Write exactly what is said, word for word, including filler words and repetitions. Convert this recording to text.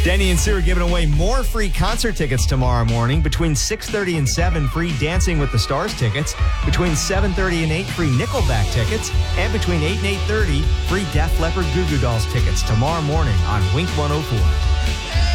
Danny and Sue are giving away more free concert tickets tomorrow morning. Between six thirty and seven, free Dancing with the Stars tickets. Between seven thirty and eight, free Nickelback tickets. And between eight and eight thirty, free Def Leppard Goo Goo Dolls tickets tomorrow morning on Wink one oh four.